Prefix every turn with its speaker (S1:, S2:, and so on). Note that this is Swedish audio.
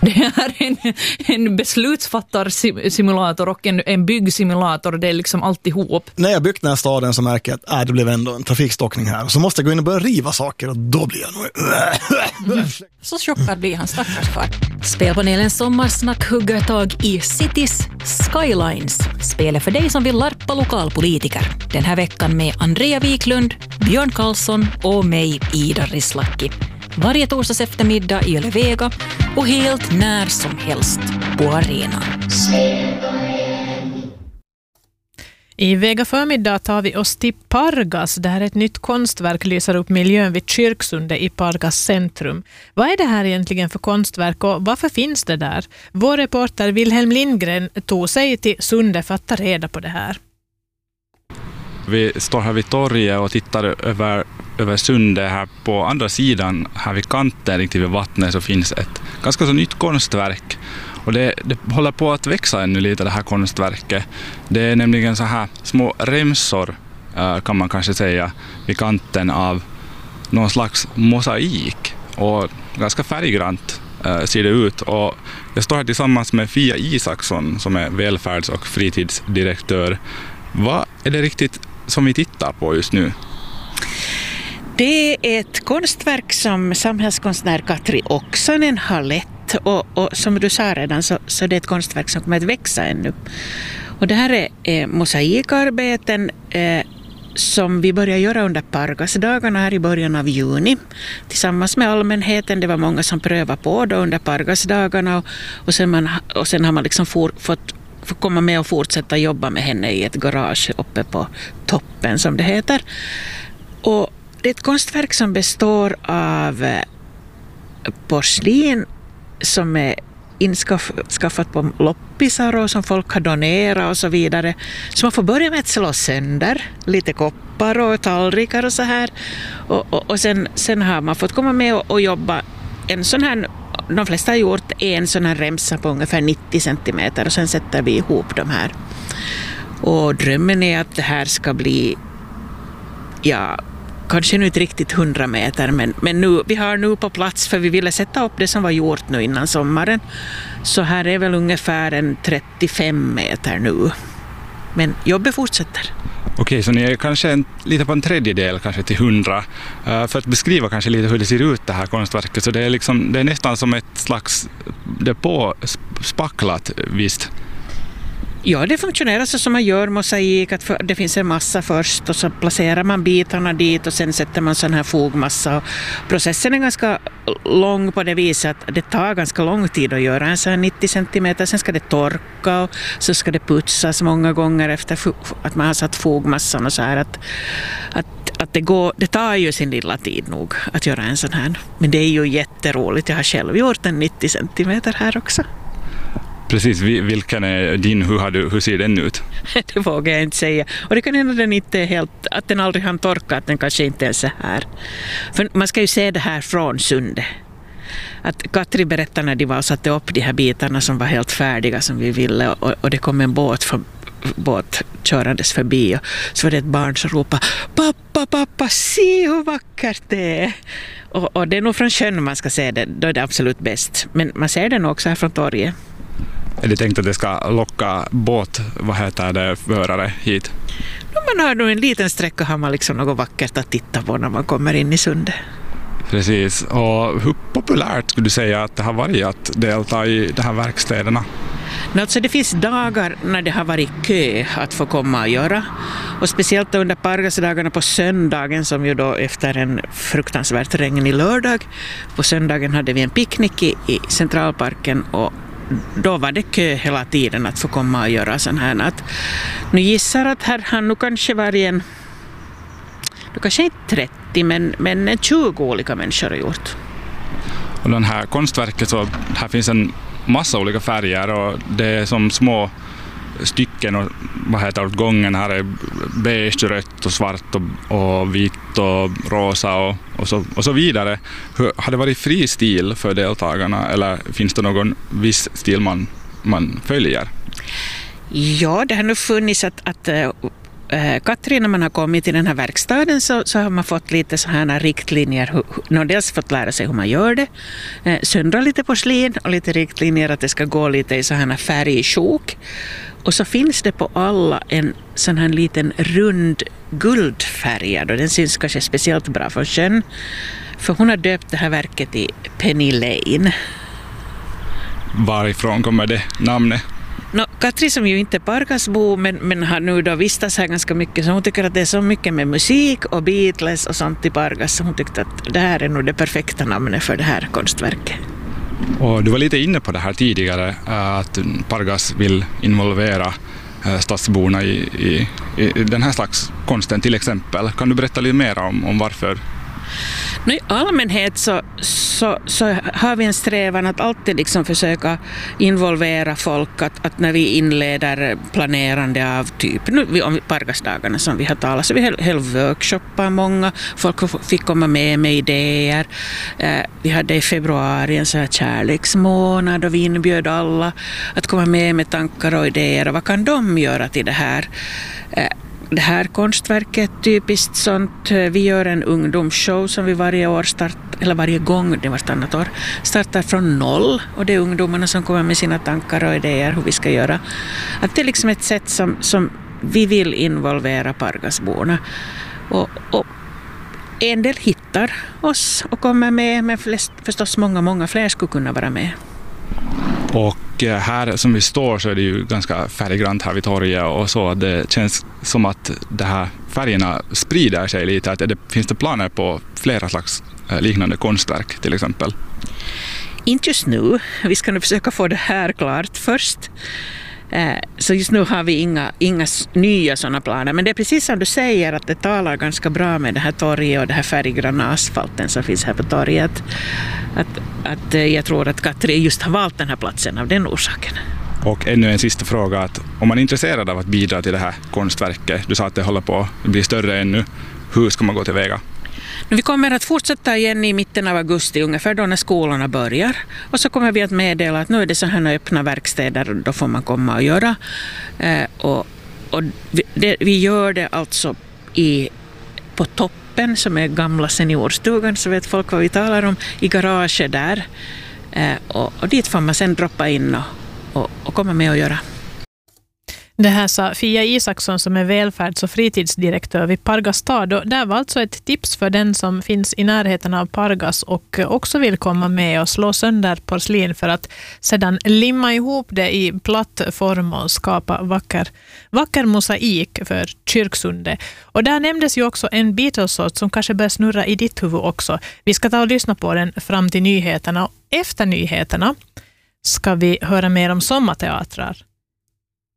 S1: Det är en beslutsfattarsimulator och en byggsimulator. Det är liksom alltihop.
S2: När jag byggt den här staden så märker jag att det blev ändå en trafikstockning här. Och så måste jag gå in och börja riva saker och då blir jag nog...
S3: Så chockad blir han stackars far. Spelpanelens sommarsnack hugger tag i Cities Skylines. Spelet för dig som vill larpa lokalpolitiker. Den här veckan med Andrea Wiklund, Björn Karlsson och mig, Ida Rislaki. Varje torsdags eftermiddag i Yle Vega och helt när som helst på arenan.
S4: I Vega förmiddag tar vi oss till Pargas där ett nytt konstverk lyser upp miljön vid Kyrksunde i Pargas centrum. Vad är det här egentligen för konstverk och varför finns det där? Vår reporter Wilhelm Lindgren tog sig till Sunde för att ta reda på det här.
S5: Vi står här vid torget och tittar över Sunde. Här på andra sidan, här vid kanten riktigt vid vattnet, så finns ett ganska så nytt konstverk. Och det håller på att växa ännu lite, det här konstverket. Det är nämligen så här små remsor, kan man kanske säga, vid kanten av någon slags mosaik. Och ganska färggrant ser det ut. Och jag står här tillsammans med Fia Isaksson som är välfärds- och fritidsdirektör. Vad är det riktigt som vi tittar på just nu?
S6: Det är ett konstverk som samhällskonstnär Katri Oksanen har lett. Och som du sa redan så det är ett konstverk som kommer att växa ännu. Och det här är mosaikarbeten som vi börjar göra under Pargasdagarna här i början av juni. Tillsammans med allmänheten. Det var många som prövade på då under Pargasdagarna. Och sen har man liksom fått komma med och fortsätta jobba med henne i ett garage uppe på toppen som det heter. Och det är ett konstverk som består av porslin som är inskaffat på loppisar och som folk har donerat och så vidare. Så man får börja med att slå sönder lite koppar och tallrikar och så här. Och sen har man fått komma med och jobba en sån här, de flesta har gjort en sån här remsa på ungefär 90 centimeter och sen sätter vi ihop de här. Och drömmen är att det här ska bli, kanske nu inte riktigt 100 meter, men nu, vi har nu på plats, för vi ville sätta upp det som var gjort nu innan sommaren. Så här är väl ungefär en 35 meter nu. Men jobbet fortsätter.
S5: Okej, så ni är kanske lite på en tredjedel, kanske till 100. För att beskriva kanske lite hur det ser ut det här konstverket, så det är nästan som ett slags, det är påspacklat visst.
S6: Ja, det funktionerar så som man gör mosaik, att det finns en massa först och så placerar man bitarna dit och sen sätter man sån här fogmassa. Processen är ganska lång på det viset att det tar ganska lång tid att göra en sån här 90 centimeter. Sen ska det torka och så ska det putsas många gånger efter att man har satt fogmassan och så här att det tar ju sin lilla tid nog att göra en sån här. Men det är ju jätteroligt. Jag har själv gjort en 90 centimeter här också.
S5: Precis, vilken är din? Hur ser den ut?
S6: Det vågar jag inte säga. Och det kan hända den inte helt, att den aldrig har torkat, att den kanske inte är så här. För man ska ju se det här från Sunde. Att Katri berättade när de var och satte upp de här bitarna som var helt färdiga som vi ville och det kom en båt körandes förbi och så var det ett barn som ropade pappa, se hur vackert det är. Och det är nog från sjön man ska se det, då är det absolut bäst. Men man ser den också här från torget.
S5: Är det tänkt att det ska locka förare hit?
S6: Man har nog en liten sträcka, har man liksom något vackert att titta på när man kommer in i Sunde.
S5: Precis, och hur populärt skulle du säga att det har varit att delta i de här verkstäderna?
S6: Alltså det finns dagar när det har varit kö att få komma och göra. Och speciellt under Pargasdagarna på söndagen, som ju då efter en fruktansvärt regnig lördag. På söndagen hade vi en picknick i Centralparken och då var det kö hela tiden att få komma och göra sån här. Att, nu gissar att här har nu kanske varit kanske inte 30 men 20 olika människor har gjort.
S5: Och den här konstverket, så här finns en massa olika färger och det är som små stycken och åt gången här är beige, rött och svart och vitt och rosa och så vidare. Har det varit fri stil för deltagarna eller finns det någon viss stil man följer?
S6: Ja, det har nu funnits att Katri, när man har kommit till den här verkstaden så har man fått lite så här riktlinjer. Dels fått lära sig hur man gör det. Söndra lite porslin och lite riktlinjer att det ska gå lite i så här färgsjok. Och så finns det på alla en sån här liten rund guldfärgad och den syns kanske speciellt bra för sjön. För hon har döpt det här verket i Penny Lane.
S5: Varifrån kommer det namnet?
S6: Katri som ju inte är Pargasbo men har nu då vistats här ganska mycket, så hon tycker att det är så mycket med musik och Beatles och sånt i Pargas, så hon tyckte att det här är nog det perfekta namnet för det här konstverket.
S5: Och du var lite inne på det här tidigare, att Pargas vill involvera stadsborna i den här slags konsten till exempel. Kan du berätta lite mer om varför?
S6: I allmänhet så har vi en strävan att alltid liksom försöka involvera folk, att när vi inleder planerande av typ, nu om Pargasdagarna som vi har talat, så vi höll workshoppar många, folk fick komma med idéer. Vi hade i februari en så här kärleksmånad och vi inbjöd alla att komma med tankar och idéer och vad kan de göra till det här. Det här konstverket är typiskt sånt. Vi gör en ungdomsshow som vi varje gång, det var vartannat år, startar från 0. Och det är ungdomarna som kommer med sina tankar och idéer hur vi ska göra. Att det är liksom ett sätt som vi vill involvera Pargasborna. Och en del hittar oss och kommer med, men förstås många fler skulle kunna vara med.
S5: Och här som vi står så är det ju ganska färggrant här vid torget och så. Det känns som att de här färgerna sprider sig lite. Finns det planer på flera slags liknande konstverk till exempel?
S6: Inte just nu. Vi ska nu försöka få det här klart först. Så just nu har vi inga nya sådana planer. Men det är precis som du säger att det talar ganska bra med det här torget och det här färggranna asfalten som finns här på torget. Att jag tror att Katri just har valt den här platsen av den orsaken.
S5: Och ännu en sista fråga, att om man är intresserad av att bidra till det här konstverket, du sa att det håller på att bli större ännu, hur ska man gå tillväga?
S6: Vi kommer att fortsätta igen i mitten av augusti, ungefär då när skolorna börjar. Och så kommer vi att meddela att nu är det så här öppna verkstäder, då får man komma och göra. Vi gör det alltså på toppen, som är gamla seniorstugan, så vet folk vad vi talar om, i garaget där. Och dit får man sen droppa in och komma med och göra.
S4: Det här sa Fia Isaksson som är välfärds- och fritidsdirektör vid Pargas stad. Och där var alltså ett tips för den som finns i närheten av Pargas och också vill komma med och slå sönder porslin för att sedan limma ihop det i platt form och skapa vacker mosaik för Kyrksundet. Och där nämndes ju också en Beatles-sort som kanske börjar snurra i ditt huvud också. Vi ska ta och lyssna på den fram till nyheterna. Och efter nyheterna ska vi höra mer om sommarteatrar.